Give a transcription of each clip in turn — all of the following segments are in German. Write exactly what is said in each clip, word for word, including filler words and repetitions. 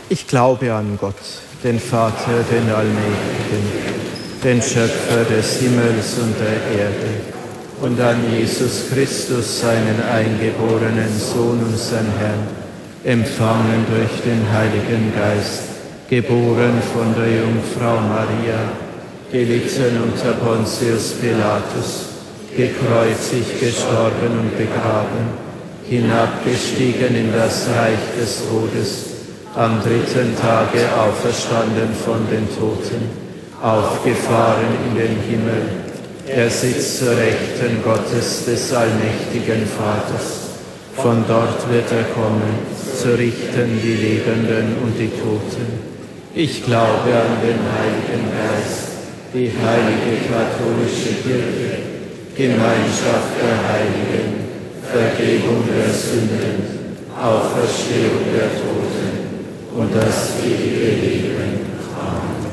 Ich glaube an Gott, den Vater, den Allmächtigen, den Schöpfer des Himmels und der Erde, und an Jesus Christus, seinen eingeborenen Sohn, unseren Herrn, empfangen durch den Heiligen Geist, geboren von der Jungfrau Maria, gelitten unter Pontius Pilatus, gekreuzigt, gestorben und begraben, hinabgestiegen in das Reich des Todes, am dritten Tage auferstanden von den Toten, aufgefahren in den Himmel. Er sitzt zur Rechten Gottes des allmächtigen Vaters. Von dort wird er kommen, zu richten die Lebenden und die Toten. Ich glaube an den Heiligen Geist, die heilige katholische Kirche, Gemeinschaft der Heiligen, Vergebung der Sünden, Auferstehung der Toten und das ewige Leben. Amen.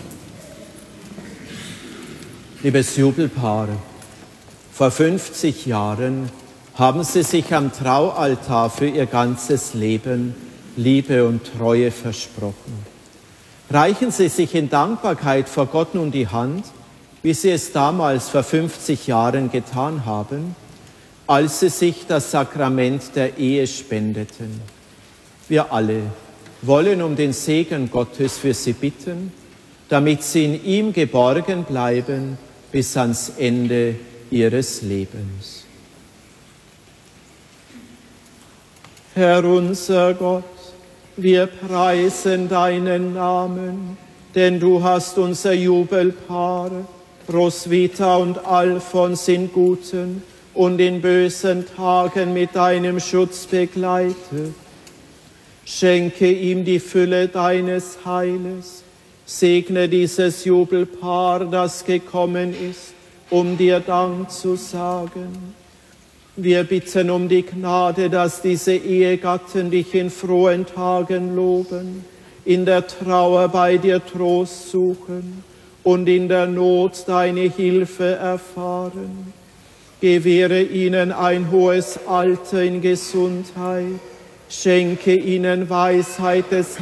Liebes Jubelpaar, vor fünfzig Jahren haben Sie sich am Traualtar für Ihr ganzes Leben Liebe und Treue versprochen. Reichen Sie sich in Dankbarkeit vor Gott nun die Hand, wie Sie es damals vor fünfzig Jahren getan haben, als Sie sich das Sakrament der Ehe spendeten. Wir alle wollen um den Segen Gottes für Sie bitten, damit Sie in ihm geborgen bleiben bis ans Ende Ihres Lebens. Herr unser Gott, wir preisen deinen Namen, denn du hast unser Jubelpaar, Roswitha und Alfons, in guten und in bösen Tagen mit deinem Schutz begleitet. Schenke ihm die Fülle deines Heiles, segne dieses Jubelpaar, das gekommen ist, um dir Dank zu sagen. Wir bitten um die Gnade, dass diese Ehegatten dich in frohen Tagen loben, in der Trauer bei dir Trost suchen und in der Not deine Hilfe erfahren. Gewähre ihnen ein hohes Alter in Gesundheit, schenke ihnen Weisheit des